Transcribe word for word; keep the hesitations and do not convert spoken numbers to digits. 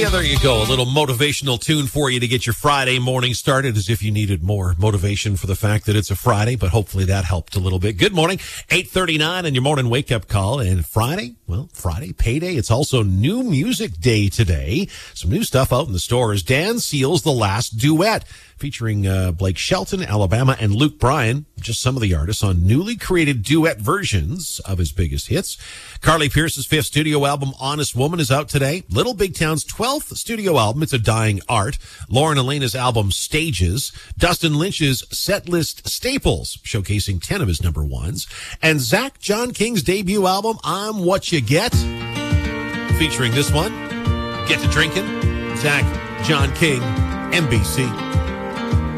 Yeah, there you go. A little motivational tune for you to get your Friday morning started, as if you needed more motivation for the fact that it's a Friday, but hopefully that helped a little bit. Good morning. eight thirty-nine and your morning wake-up call. And Friday, well, Friday, payday. It's also New Music Day today. Some new stuff out in the stores. Dan Seal's The Last Duet, featuring uh, Blake Shelton, Alabama, and Luke Bryan, just some of the artists on newly created duet versions of his biggest hits. Carly Pearce's fifth studio album, Honest Woman, is out today. Little Big Town's twelfth studio album, It's a Dying Art. Lauren Elena's album, Stages. Dustin Lynch's setlist Staples, showcasing ten of his number ones. And Zach John King's debut album, I'm What You Get, featuring this one, Get to Drinking, Zach John King, N B C.